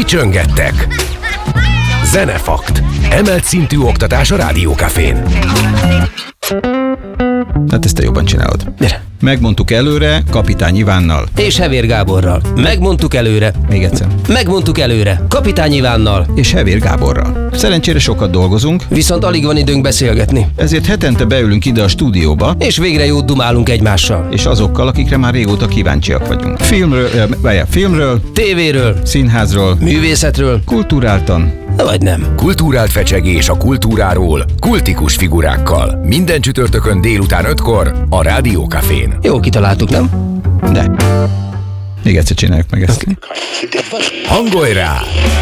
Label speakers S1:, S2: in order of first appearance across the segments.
S1: csöngettek. Zenefakt. Emelt szintű oktatás a Rádiókafén.
S2: Hát ezt te jobban csinálod.
S3: Mire?
S2: Megmondtuk előre Kapitány Ivánnal.
S3: És Hevér Gáborral. Megmondtuk előre.
S2: Még egyszer.
S3: Megmondtuk előre. Kapitány Ivánnal.
S2: És Hevér Gáborral. Szerencsére sokat dolgozunk,
S3: Viszont alig van időnk beszélgetni.
S2: ezért hetente beülünk ide a stúdióba,
S3: És végre jót dumálunk egymással.
S2: és azokkal, akikre már régóta kíváncsiak vagyunk. Filmről,
S3: Tévéről,
S2: színházról,
S3: művészetről,
S2: kulturáltan.
S3: vagy nem.
S1: Kulturált fecsegés a kultúráról, kultikus figurákkal. Minden csütörtökön délután 5-kor a Rádiókafén.
S3: Jó kitaláltuk, nem?
S2: De. Még egyszer csináljuk meg ezt.
S1: Hangolj rá!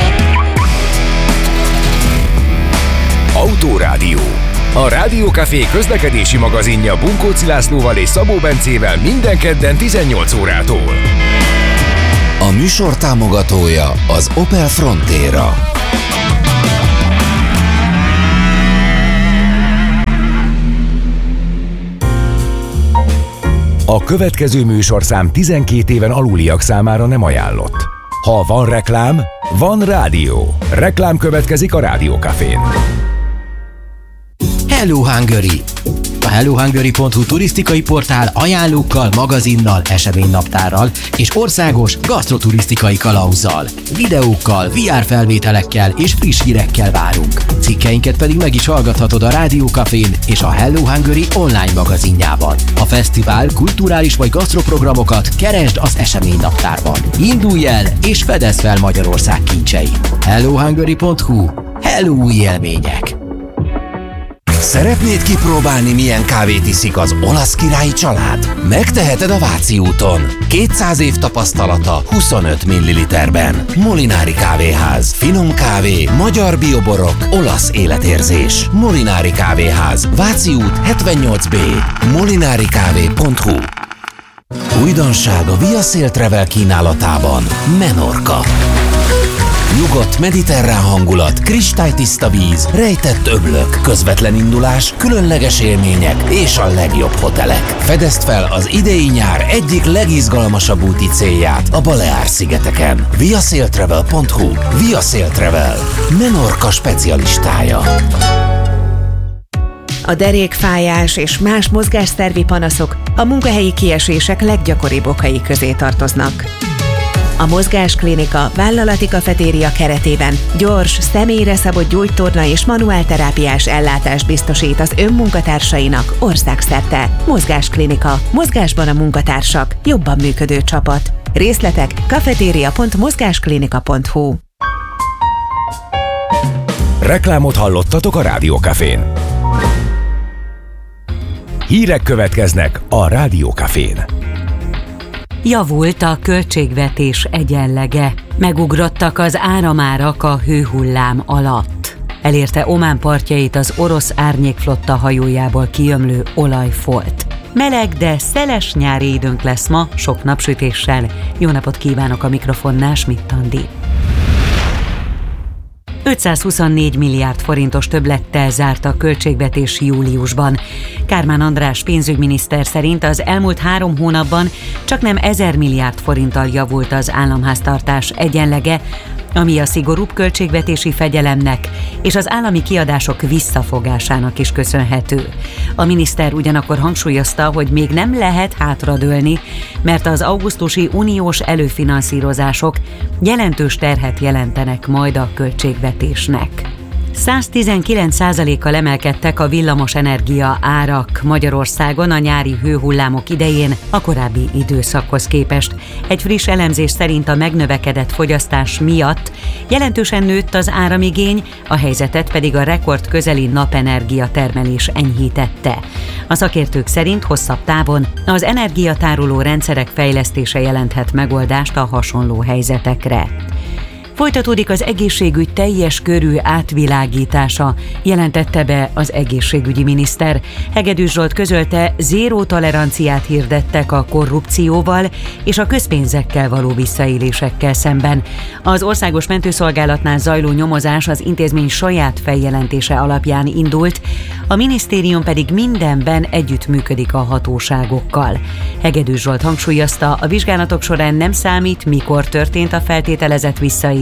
S1: Autórádió. A Rádiókafé közlekedési magazinja Bunkóczi Lászlóval és Szabó Bencével minden kedden 18 órától.
S4: A műsor támogatója az Opel Frontera.
S1: A következő műsorszám 12 éven aluliak számára nem ajánlott. Ha van reklám, van rádió. Reklám következik a Rádiókafén.
S5: Hello Hungary! A hellohungary.hu turisztikai portál ajánlókkal, magazinnal, eseménynaptárral és országos gasztroturisztikai kalauzzal, videókkal, VR felvételekkel és friss hírekkel várunk. Cikkeinket pedig meg is hallgathatod a Rádiókafén és a Hello Hungary online magazinjában. A fesztivál, kulturális vagy gasztroprogramokat keresd az eseménynaptárban. Indulj el és fedezd fel Magyarország kincseit. hellohungary.hu. Hello új élmények!
S4: Szeretnéd kipróbálni, milyen kávét iszik az olasz királyi család? Megteheted a Váci úton. 200 év tapasztalata 25 ml-ben. Molinári Kávéház. Finom kávé, magyar bioborok, olasz életérzés. Molinári Kávéház. Váci út 78B. molinarikávé.hu. Újdonság a Via Sail Travel kínálatában. Menorca. Nyugodt mediterrán hangulat, kristálytiszta víz, rejtett öblök, közvetlen indulás, különleges élmények és a legjobb hotelek. Fedezd fel az idei nyár egyik legizgalmasabb úti célját a Baleár-szigeteken. viasailtravel.hu. Via Sail Travel. Menorca specialistája.
S6: A derékfájás és más mozgásszervi panaszok a munkahelyi kiesések leggyakoribb okai közé tartoznak. A Mozgásklinika vállalati kafetéria keretében gyors, személyre szabott gyógytorna és manuálterápiás ellátást biztosít az önmunkatársainak országszerte. Mozgásklinika. Mozgásban a munkatársak. Jobban működő csapat. Részletek kafeteria.mozgásklinika.hu.
S1: Reklámot hallottatok a Rádiókafén. Hírek következnek a Rádiókafén.
S7: Javult a költségvetés egyenlege. Megugrottak az áramárak a hőhullám alatt. Elérte Omán partjait az orosz árnyékflotta hajójából kiömlő olajfolt. Meleg, de szeles nyári időnk lesz ma, sok napsütéssel. Jó napot kívánok, a mikrofonnál Schmidt Andi. 524 milliárd forintos többlettel zárt a költségvetés júliusban. Kármán András pénzügyminiszter szerint az elmúlt 3 hónapban csaknem 1000 milliárd forinttal javult az államháztartás egyenlege, ami a szigorúbb költségvetési fegyelemnek és az állami kiadások visszafogásának is köszönhető. A miniszter ugyanakkor hangsúlyozta, hogy még nem lehet hátradőlni, mert az augusztusi uniós előfinanszírozások jelentős terhet jelentenek majd a költségvetésnek. 119%-kal emelkedtek a villamosenergia árak Magyarországon a nyári hőhullámok idején a korábbi időszakhoz képest. Egy friss elemzés szerint a megnövekedett fogyasztás miatt jelentősen nőtt az áramigény, a helyzetet pedig a rekord közeli napenergia termelés enyhítette. A szakértők szerint hosszabb távon az energiatároló rendszerek fejlesztése jelenthet megoldást a hasonló helyzetekre. Folytatódik az egészségügy teljes körű átvilágítása, jelentette be az egészségügyi miniszter. Hegedűs Zsolt közölte, zéró toleranciát hirdettek a korrupcióval és a közpénzekkel való visszaélésekkel szemben. Az Országos Mentőszolgálatnál zajló nyomozás az intézmény saját feljelentése alapján indult, a minisztérium pedig mindenben együttműködik a hatóságokkal. Hegedűs Zsolt hangsúlyozta, a vizsgálatok során nem számít, mikor történt a feltételezett visszaélés,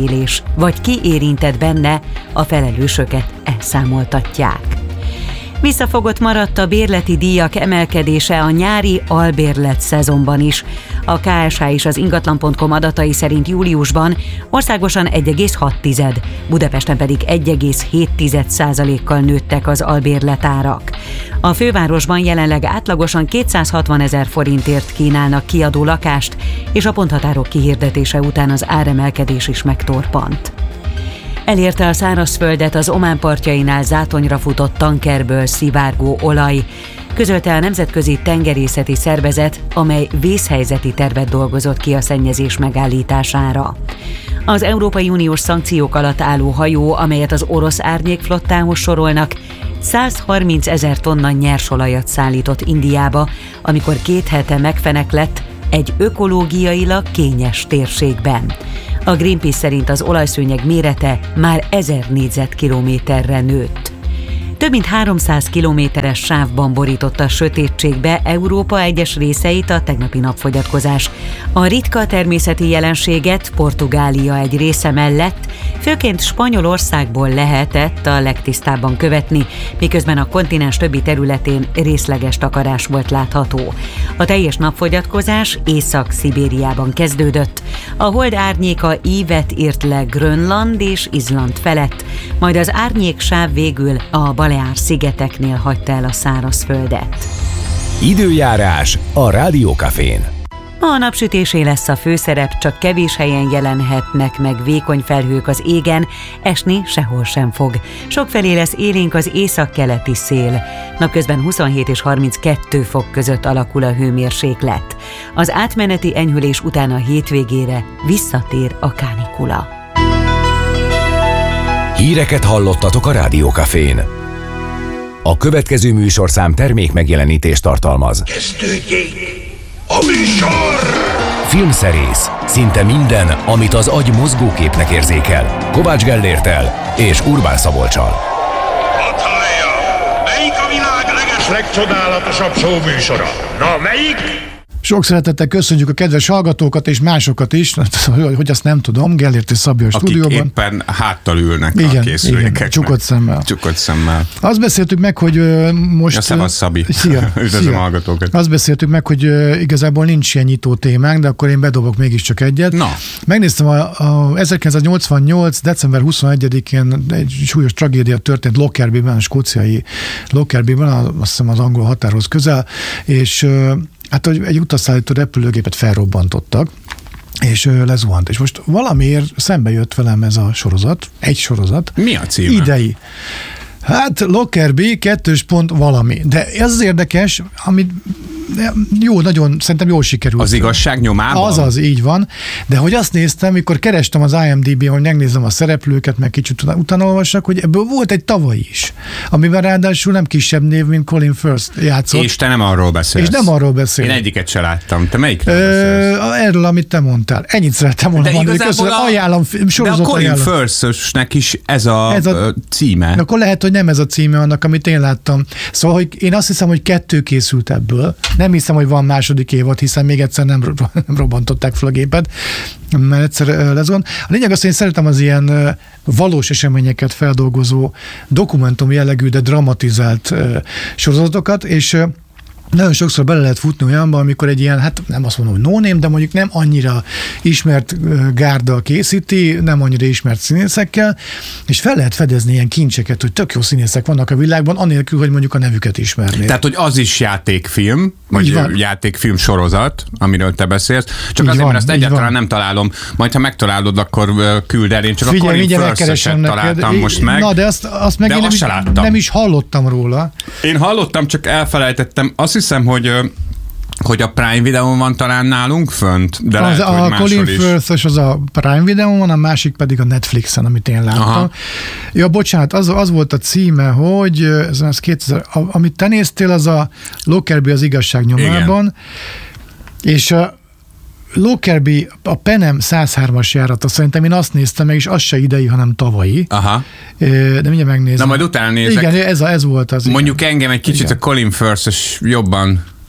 S7: visszaélés, vagy ki érintett benne, a felelősöket elszámoltatják. Visszafogott maradt a bérleti díjak emelkedése a nyári albérlet szezonban is. A KSH és az ingatlan.com adatai szerint júliusban országosan 1,6, Budapesten pedig 1,7%-kal nőttek az albérletárak. A fővárosban jelenleg átlagosan 260 000 forintért kínálnak kiadó lakást, és a ponthatárok kihirdetése után az áremelkedés is megtorpant. Elérte a szárazföldet az Omán partjainál zátonyra futott tankerből szivárgó olaj, közölte a Nemzetközi Tengerészeti Szervezet, amely vészhelyzeti tervet dolgozott ki a szennyezés megállítására. Az Európai Uniós szankciók alatt álló hajó, amelyet az orosz árnyékflottához sorolnak, 130 000 tonna nyersolajat szállított Indiába, amikor 2 hete megfeneklett egy ökológiailag kényes térségben. A Greenpeace szerint az olajszőnyeg mérete már 1000 négyzetkilométerre nőtt. Több mint 300 kilométeres sávban borította a sötétségbe Európa egyes részeit a tegnapi napfogyatkozás. A ritka természeti jelenséget Portugália egy része mellett főként Spanyolországból lehetett a legtisztábban követni, miközben a kontinens többi területén részleges takarás volt látható. A teljes napfogyatkozás Észak-Szibériában kezdődött. A hold árnyéka ívet írt le Grönland és Izland felett, majd az árnyéksáv végül a Baleár-szigeteknél hagyta el a szárazföldet.
S1: Időjárás a Rádió Cafén.
S7: A napsütésé lesz a főszerep, csak kevés helyen jelenhetnek meg vékony felhők az égen, esni sehol sem fog. Sokfelé lesz élénk az északkeleti szél. Napközben 27 és 32 fok között alakul a hőmérséklet. Az átmeneti enyhülés után a hétvégére visszatér a kánikula.
S1: Híreket hallottatok a Rádió Cafén. A következő műsorszám termék megjelenítést tartalmaz.
S8: Kezdődjék a műsor!
S1: Filmszerész. Szinte minden, amit az agy mozgóképnek érzékel. Kovács Gellérttel és Urbán Szabolccsal.
S8: Hadd hallja! Melyik a világ legcsodálatosabb show műsora? Na, melyik?
S9: Sok szeretettel köszönjük a kedves hallgatókat és másokat is, hogy azt nem tudom, Gellért és Szabi a stúdióban.
S2: Akik éppen háttal ülnek
S9: igen,
S2: a készülékeknek.
S9: Csukott szemmel.
S2: Csukott szemmel.
S9: Azt beszéltük meg, hogy most...
S2: Szevasz, Szabi.
S9: Szia.
S2: Üdvözlöm a hallgatókat.
S9: Azt beszéltük meg, hogy igazából nincs ilyen nyitó témánk, de akkor én bedobok mégiscsak egyet.
S2: Na.
S9: Megnéztem a 1988. december 21-én egy súlyos tragédia történt Lockerbie-ben, a skóciai Lockerbie-ben, azt hiszem az angol határhoz közel, és hát egy utasszállító repülőgépet felrobbantottak, és lezuhant. És most valamiért szembe jött velem ez a sorozat, egy sorozat.
S2: Mi a címe?
S9: Idei. Hát Lockerbie, valami. De ez az érdekes, amit jó, nagyon, szerintem jól sikerült.
S2: Az igazság nyomában?
S9: Azaz, így van. De hogy azt néztem, mikor kerestem az IMDb-n, hogy megnézem a szereplőket, meg kicsit utána olvassak, hogy ebből volt egy tavaly is, amiben ráadásul nem kisebb név, mint Colin Firth játszott.
S2: És te nem arról beszélsz.
S9: És nem arról beszélsz.
S2: Én egyiket se láttam. Te melyikről beszélsz?
S9: Erről, amit te mondtál. Ennyit szerettem volna mondani. Köszönöm, ajánlom, sorozat
S2: de a Colin
S9: ajánlom.
S2: Firth-nek is ez a címe.
S9: Akkor lehet, hogy nem ez a címe annak, amit én láttam. Szóval, hogy én azt hiszem, hogy 2 készült ebből. Nem hiszem, hogy van második évad, hiszen még egyszer nem robbantották fel a gépet, mert egyszer lezuhant. A lényeg az, hogy én szeretem az ilyen valós eseményeket feldolgozó, dokumentum jellegű, de dramatizált sorozatokat, és nagyon sokszor bele lehet futni olyanba, amikor egy ilyen, hát nem azt mondom, hogy no-name, de mondjuk nem annyira ismert gárda készíti, nem annyira ismert színészekkel, és fel lehet fedezni ilyen kincseket, hogy tök jó színészek vannak a világban, anélkül, hogy mondjuk a nevüket ismernék.
S2: Tehát, hogy az is játékfilm, vagy játékfilm sorozat, amiről te beszélsz, csak azért, mert ezt egyáltalán nem találom. Majd, ha megtalálod, akkor küld el. Én csak a Colin Firth-et találtam most meg.
S9: Na, de azt meg én nem is hallottam róla.
S2: Én hallottam, csak elfelejtettem. Azt hiszem, hogy a Prime Videón van talán nálunk fönt, de lehet, hogy máshol
S9: Colin Firth-ös az a Prime Videón van, a másik pedig a Netflixen, amit én láttam. Aha. Ja, bocsánat, az volt a címe, hogy ez 2000, amit te néztél, az a Lockerbie az igazság nyomában, igen. És a Lockerbie, a Penem 103-as járata, szerintem én azt néztem meg, és az se idei, hanem tavalyi. Aha. De mindjárt megnézem.
S2: Na majd utána nézek.
S9: Igen, ez volt az.
S2: Mondjuk igen. Engem egy kicsit igen. A Colin Firth-es jobban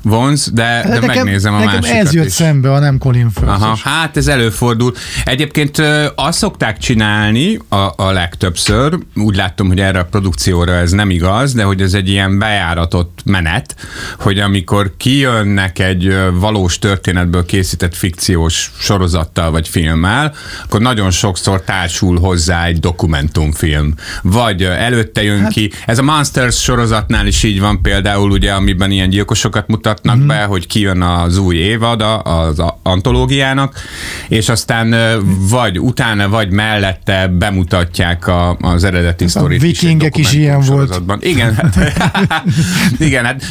S2: vonz, de megnézem a másikat
S9: ez jött szembe, a nem Colin Firth.
S2: Aha, hát ez előfordul. Egyébként azt szokták csinálni a legtöbbször, úgy láttam, hogy erre a produkcióra ez nem igaz, de hogy ez egy ilyen bejáratott menet, hogy amikor kijönnek egy valós történetből készített fikciós sorozattal vagy filmmel, akkor nagyon sokszor társul hozzá egy dokumentumfilm. Vagy előtte jön ki. Ez a Monsters sorozatnál is így van például, ugye, amiben ilyen gyilkosokat mutatnak be, hogy kijön az új évad az antológiának, és aztán vagy utána, vagy mellette bemutatják az eredeti sztorit.
S9: A vikingek is ilyen volt.
S2: Igen, hát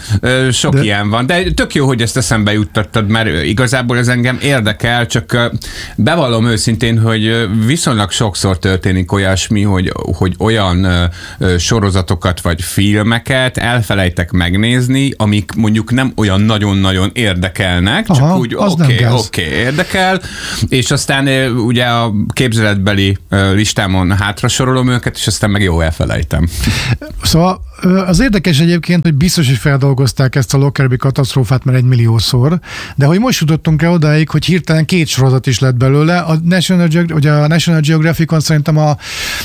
S2: sok ilyen van, de tök jó, hogy ezt eszembe juttattad, mert igazából ez engem érdekel, csak bevallom őszintén, hogy viszonylag sokszor történik olyasmi, hogy olyan sorozatokat vagy filmeket elfelejtek megnézni, amik mondjuk nem olyan nagyon-nagyon érdekelnek, csak úgy oké, érdekel, és aztán ugye a képzeletbeli listámon hátrasorolom őket, és aztán meg jó elfelejtem.
S9: Szóval az érdekes egyébként, hogy biztos, hogy feldolgozták ezt a Lockerbie katasztrófát már 1 milliószor, de hogy most jutottunk el odáig, hogy hirtelen 2 sorozat is lett belőle. A National Geographicon szerintem a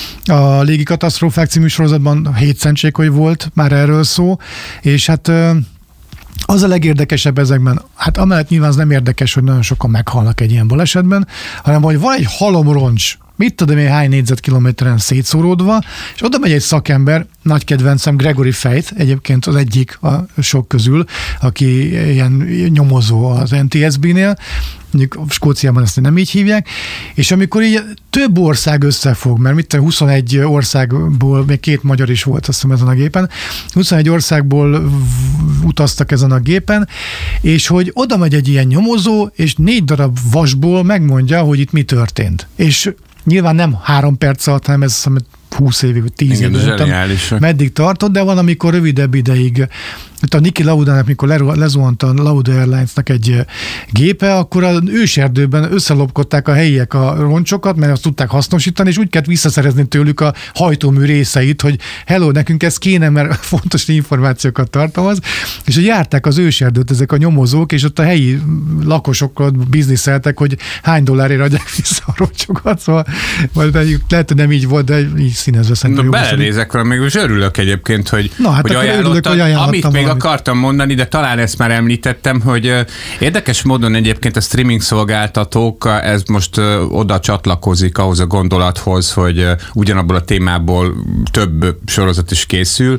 S9: Légi katasztrófák című sorozatban 7 szentség, hogy volt már erről szó, és hát az a legérdekesebb ezekben, hát amellett nyilván az nem érdekes, hogy nagyon sokan meghalnak egy ilyen balesetben, hanem hogy van egy halomroncs, mit tudom én hány négyzetkilométeren szétszóródva, és oda megy egy szakember, nagy kedvencem, Gregory Faith, egyébként az egyik a sok közül, aki ilyen nyomozó az NTSB-nél, mondjuk Skóciában ezt nem így hívják, és amikor így több ország összefog, mert mit 21 országból, még 2 magyar is volt, azt hiszem ezen a gépen, 21 országból utaztak ezen a gépen, és hogy oda megy egy ilyen nyomozó, és 4 darab vasból megmondja, hogy itt mi történt. És nyilván nem 3 perc alatt, hanem ez 20 évig, 10 évig, meddig tartott, de van, amikor rövidebb ideig. A Niki Laudának, mikor lezuhant a Lauda Airlines-nak egy gépe, akkor az őserdőben összelopkodták a helyiek a roncsokat, mert azt tudták hasznosítani, és úgy kellett visszaszerezni tőlük a hajtómű részeit, hogy hello, nekünk ez kéne, mert fontos információkat tartalmaz, és hogy járták az őserdőt ezek a nyomozók, és ott a helyi lakosokkal bizniszeltek, hogy hány dollárért adják vissza a roncsokat, szóval lehet, hogy nem így volt, de így színezve szerintem.
S2: Belenézek rá, még örülök egyébként, hogy,
S9: hát
S2: hogy amit még akartam mondani, de talán ezt már említettem, hogy érdekes módon egyébként a streaming szolgáltatók, ez most oda csatlakozik ahhoz a gondolathoz, hogy ugyanabból a témából több sorozat is készül,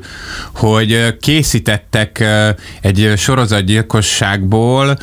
S2: hogy készítettek egy sorozatgyilkosságból,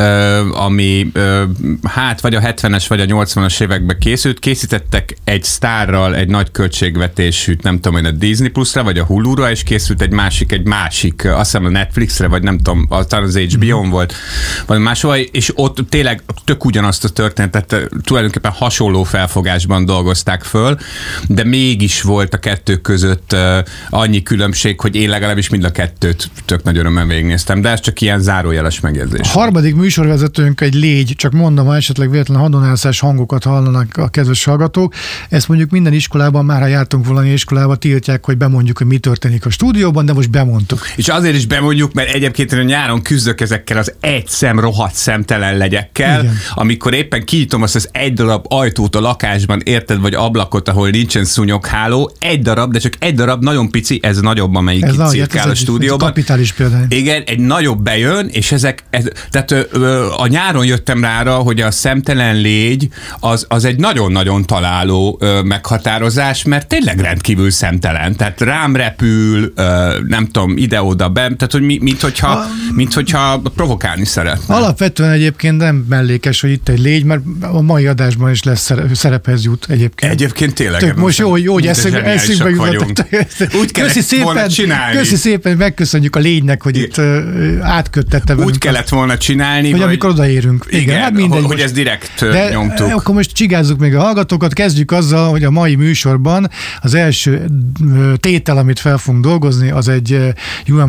S2: ami hát vagy a 70-es vagy a 80-as években készítettek egy sztárral egy nagy költségvetésű, nem tudom én, a Disney Plus-ra, vagy a Hulu-ra, és készült egy másik, azt hiszem a Netflixre, vagy nem tudom, talán az HBO-n volt, vagy máshol, és ott tényleg tök ugyanazt a történetet tulajdonképpen hasonló felfogásban dolgozták föl, de mégis volt a kettő között annyi különbség, hogy én legalábbis mind a kettőt tök nagy örömmel végignéztem, de ez csak ilyen zárójeles megjegyzés.
S9: A harmadik műsorvezetőnk egy légy, csak mondom, ha esetleg véletlen hadonálszás hangokat hallanak a kedves hallgatók, ezt mondjuk minden iskolában, már ha jártunk valami iskolába, tiltják, hogy bemondjuk, hogy mi történik a stúdióban, de most bemondtuk.
S2: És azért is bemondjuk, mert egyébként a nyáron küzdök ezekkel az egy szem rohadt szemtelen legyekkel, igen. Amikor éppen kinyitom azt az egy darab ajtót a lakásban, érted, vagy ablakot, ahol nincsen szúnyogháló, egy darab, de csak egy darab, nagyon pici, ez nagyobb, amelyik itt cirkál a stúdióban.
S9: Kapitális például.
S2: Igen, egy nagyobb bejön, és tehát a nyáron jöttem rá, hogy a szemtelen légy az egy nagyon-nagyon találó meghatározás, mert tényleg rendkívül szemtelen. Tehát rám repül, nem tudom, ide-oda be, tehát hogy minthogyha provokálni szeretne.
S9: Alapvetően egyébként nem mellékes, hogy itt egy légy, mert a mai adásban is lesz szerephez jut egyébként.
S2: Egyébként tényleg.
S9: Most jó, hogy eszünkbe jutott.
S2: Úgy kellett volna csinálni.
S9: Köszi szépen, megköszönjük a légynek, hogy itt átköttette velünk.
S2: Úgy kellett volna csinálni,
S9: hogy amikor odaérünk.
S2: Igen, hát hogy ezt direkt nyomtuk.
S9: Akkor most csigázzuk még a hallgatókat, kezdjük azzal, hogy a mai műsorban az első tétel, amit fel fogunk dolgozni, az egy Ewan McGregor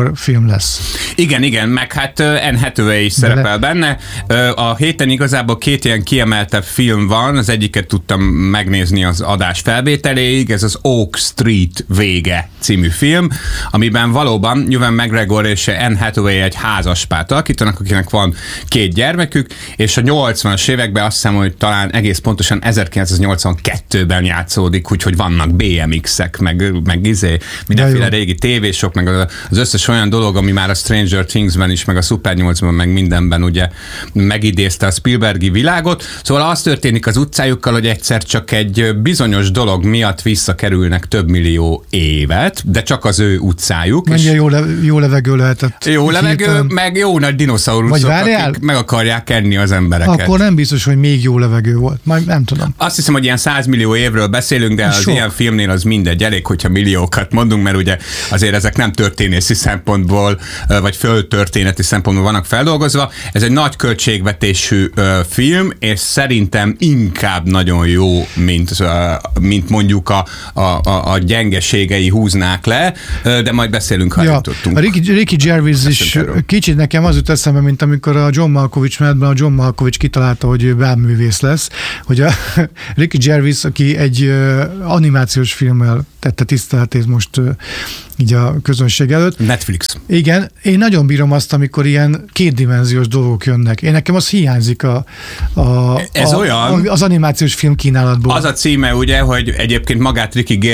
S9: McGregor film lesz.
S2: Igen, meg hát Anne Hathaway is szerepel benne. A héten igazából 2 ilyen kiemeltebb film van, az egyiket tudtam megnézni az adás felvételéig, ez az Oak Street vége című film, amiben valóban Ewan McGregor és Anne Hathaway egy házaspárt alakítanak, akinek van 2 gyermekük, és a 80-as években azt hiszem, hogy talán egész pontosan 1982-ben játszódik, úgyhogy vannak BMX-ek, meg mindenféle régi tévésok, meg az összes olyan dolog, ami már a Stranger Things-ben is, meg a Super 8-ban, meg mindenben ugye megidézte a Spielbergi világot. Szóval az történik az utcájukkal, hogy egyszer csak egy bizonyos dolog miatt visszakerülnek több millió évet, de csak az ő utcájuk.
S9: Mennyire jó levegő lehetett.
S2: Jó levegő, meg jó nagy dinoszauruszok, akik meg akarják enni az embereket.
S9: Akkor nem biztos, hogy még jó levegő volt. Majd nem tudom.
S2: Azt hiszem, hogy ilyen 100 millió évről beszélünk, de az ilyen filmnél az mindegy, elég, hogyha milliókat mondunk, mert ugye azért ezek nem történészi szempontból, vagy földtörténeti szempontból vannak feldolgozva. Ez egy nagy költségvetésű film, és szerintem inkább nagyon jó, mint mondjuk a gyengeségei húznák le, de majd beszélünk, ha jutottunk.
S9: A Ricky Gervais is kicsit nekem az jut eszembe, mint amikor a John Malkovich menetben a John Malkovich kitalálta, hogy ő bábművész lesz, hogy a Ricky Gervais, aki egy animációs filmmel tette tiszteletét most így a közönség előtt.
S2: Netflix.
S9: Igen, én nagyon bírom azt, amikor ilyen kétdimenziós dolgok jönnek. Nekem az hiányzik
S2: olyan,
S9: az animációs film kínálatból.
S2: Az a címe ugye, hogy egyébként magát Ricky